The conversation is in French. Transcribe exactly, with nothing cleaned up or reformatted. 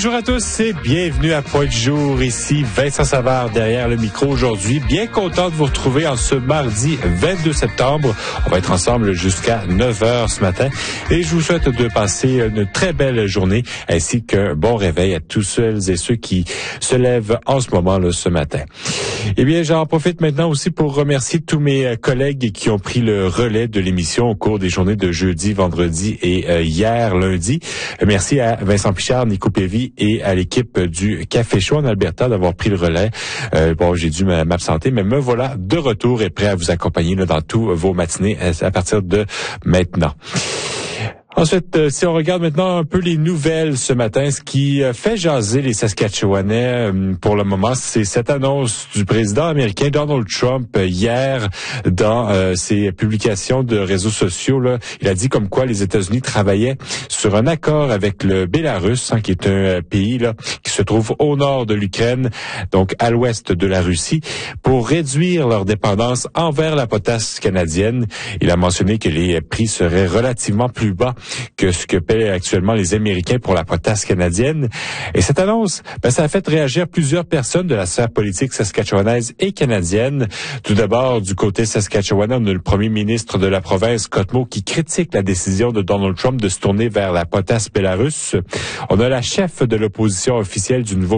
Bonjour à tous et bienvenue à Point de jour. Ici Vincent Savard derrière le micro aujourd'hui. Bien content de vous retrouver en ce mardi vingt-deux septembre. On va être ensemble jusqu'à neuf heures ce matin et je vous souhaite de passer une très belle journée ainsi qu'un bon réveil à tous celles et ceux qui se lèvent en ce moment là ce matin. Eh bien, j'en profite maintenant aussi pour remercier tous mes collègues qui ont pris le relais de l'émission au cours des journées de jeudi, vendredi et euh, hier lundi. Merci à Vincent Pichard, Nico Pévy et à l'équipe du Café Chaud en Alberta d'avoir pris le relais. Euh, bon, j'ai dû m'absenter, mais me voilà de retour et prêt à vous accompagner là, dans tous vos matinées à partir de maintenant. Ensuite, euh, si on regarde maintenant un peu les nouvelles ce matin, ce qui euh, fait jaser les Saskatchewanais euh, pour le moment, c'est cette annonce du président américain Donald Trump euh, hier dans euh, ses publications de réseaux sociaux. Là, il a dit comme quoi les États-Unis travaillaient sur un accord avec le Bélarus, hein, qui est un euh, pays là qui se trouve au nord de l'Ukraine, donc à l'ouest de la Russie, pour réduire leur dépendance envers la potasse canadienne. Il a mentionné que les prix seraient relativement plus bas que ce que paient actuellement les Américains pour la potasse canadienne. Et cette annonce, ben, ça a fait réagir plusieurs personnes de la sphère politique saskatchewanaise et canadienne. Tout d'abord, du côté saskatchewanais, on a le premier ministre de la province, Scott Moe, qui critique la décision de Donald Trump de se tourner vers la potasse bélarusse. On a la chef de l'opposition officielle du nouveau